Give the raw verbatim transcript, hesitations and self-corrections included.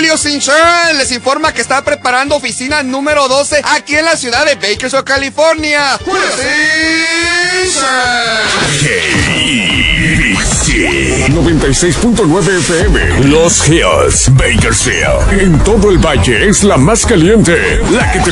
Studios Insurance les informa que está preparando oficina número doce aquí en la ciudad de Bakersfield, California. noventa y seis punto nueve F M. Los Hills, Bakersfield. En todo el valle es la más caliente, la que te